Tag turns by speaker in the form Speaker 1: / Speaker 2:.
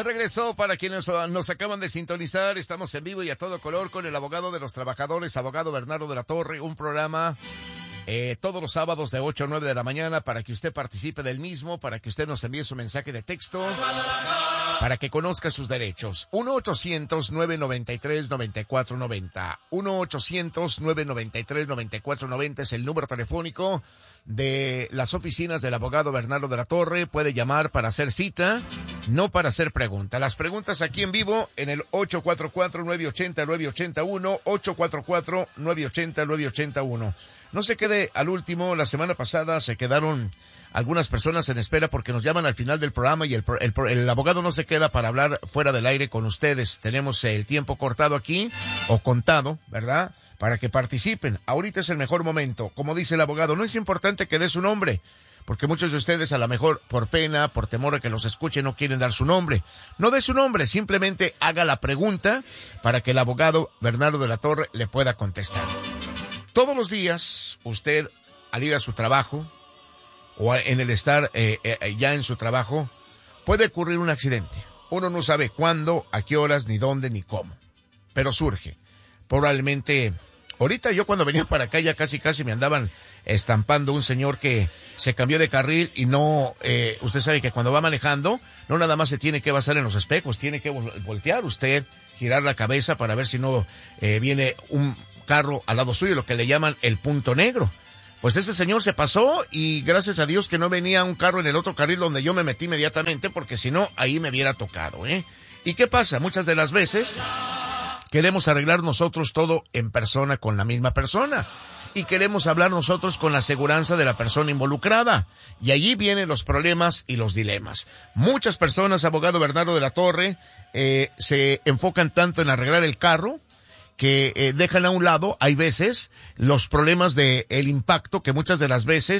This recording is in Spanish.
Speaker 1: De regreso, para quienes nos acaban de sintonizar, estamos en vivo y a todo color con el abogado de los trabajadores, abogado Bernardo de la Torre, un programa todos los sábados de 8 a 9 de la mañana para que usted participe del mismo, para que usted nos envíe su mensaje de texto, para que conozca sus derechos. 1-800-993-9490. 1-800-993-9490 es el número telefónico de las oficinas del abogado Bernardo de la Torre. Puede llamar para hacer cita, no para hacer pregunta. Las preguntas aquí en vivo en el 844-980-981, 844-980-981. No se quede al último. La semana pasada se quedaron algunas personas en espera porque nos llaman al final del programa y el abogado no se queda para hablar fuera del aire con ustedes. Tenemos el tiempo cortado aquí, o contado, ¿verdad?, para que participen. Ahorita es el mejor momento. Como dice el abogado, no es importante que dé su nombre, porque muchos de ustedes a lo mejor por pena, por temor a que los escuchen, no quieren dar su nombre. No dé su nombre, simplemente haga la pregunta para que el abogado Bernardo de la Torre le pueda contestar. Todos los días, usted, al ir a su trabajo, o en el estar ya en su trabajo, puede ocurrir un accidente. Uno no sabe cuándo, a qué horas, ni dónde, ni cómo. Pero surge. Probablemente, ahorita yo cuando venía para acá ya casi me andaban estampando un señor que se cambió de carril y no, usted sabe que cuando va manejando, no nada más se tiene que basar en los espejos, tiene que voltear usted, girar la cabeza para ver si no viene un carro al lado suyo, lo que le llaman el punto negro. Pues ese señor se pasó y gracias a Dios que no venía un carro en el otro carril donde yo me metí inmediatamente, porque si no, ahí me hubiera tocado, ¿eh? ¿Y qué pasa? Muchas de las veces queremos arreglar nosotros todo en persona con la misma persona y queremos hablar nosotros con la aseguranza de la persona involucrada. Y allí vienen los problemas y los dilemas. Muchas personas, abogado Bernardo de la Torre, se enfocan tanto en arreglar el carro que dejan a un lado, hay veces, los problemas de el impacto que muchas de las veces